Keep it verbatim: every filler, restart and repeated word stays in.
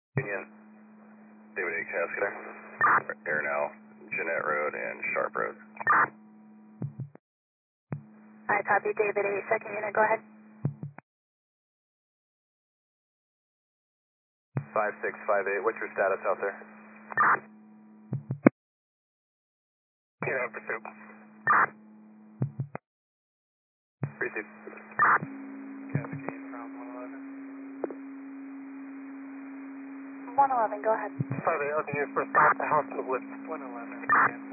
Union, David A. Cascader, Air now, Jeanette Road and Sharp Road. I copy David A. Second unit, go ahead. five six five eight, what's your status out there? You know, pursuit. Receive. Cascade from one eleven. one eleven, go ahead. five eight, looking you for stop the house in the woods. one eleven, again.